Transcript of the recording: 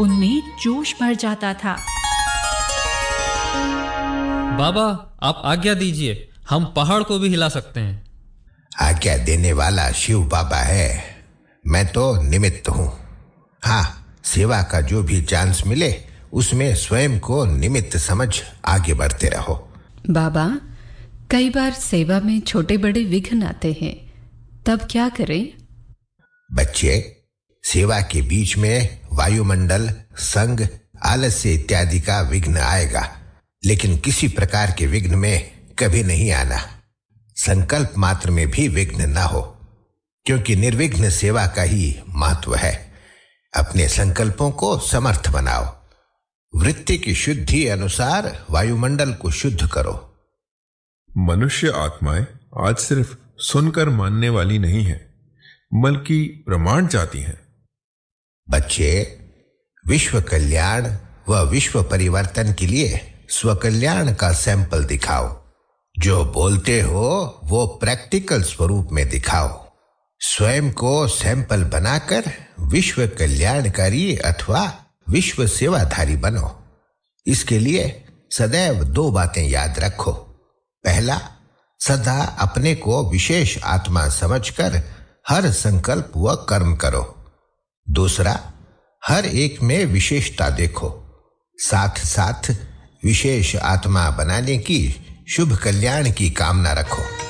उनमें जोश भर जाता था। बाबा, आप आज्ञा दीजिए, हम पहाड़ को भी हिला सकते हैं। आज्ञा देने वाला शिव बाबा है, मैं तो निमित्त हूं। हाँ, सेवा का जो भी चांस मिले उसमें स्वयं को निमित्त समझ आगे बढ़ते रहो। बाबा, कई बार सेवा में छोटे बड़े विघ्न आते हैं, तब क्या करें? बच्चे, सेवा के बीच में वायुमंडल, संग, आलस्य इत्यादि का विघ्न आएगा, लेकिन किसी प्रकार के विघ्न में कभी नहीं आना। संकल्प मात्र में भी विघ्न न हो, क्योंकि निर्विघ्न सेवा का ही महत्व है। अपने संकल्पों को समर्थ बनाओ। वृत्ति की शुद्धि अनुसार वायुमंडल को शुद्ध करो। मनुष्य आत्माएं आज सिर्फ सुनकर मानने वाली नहीं है, बल्कि प्रमाण चाहती हैं। बच्चे, विश्व कल्याण व विश्व परिवर्तन के लिए स्वकल्याण का सैंपल दिखाओ। जो बोलते हो वो प्रैक्टिकल स्वरूप में दिखाओ। स्वयं को सैंपल बनाकर विश्व कल्याणकारी अथवा विश्व सेवाधारी बनो। इसके लिए सदैव 2 बातें याद रखो। पहला, सदा अपने को विशेष आत्मा समझकर हर संकल्प व कर्म करो। दूसरा, हर एक में विशेषता देखो। साथ साथ विशेष आत्मा बनाने की शुभ कल्याण की कामना रखो।